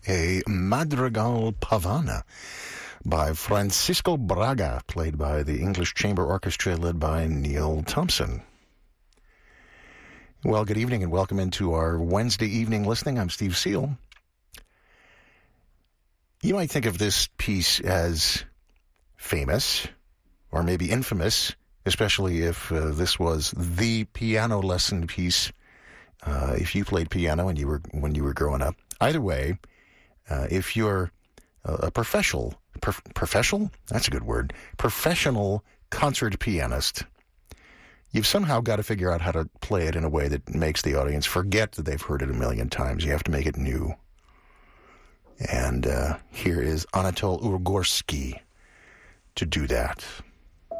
a Madrigal Pavana by Francisco Braga, played by the English Chamber Orchestra led by Neil Thompson. Well, good evening and welcome into our Wednesday evening listening. I'm Steve Seal. You might think of this piece as famous or maybe infamous, especially if this was the piano lesson piece if you played piano when you were growing up. Either way, if you're a professional, that's a good word, professional concert pianist, you've somehow got to figure out how to play it in a way that makes the audience forget that they've heard it a million times. You have to make it new. And here is Anatol Ugorsky to do that.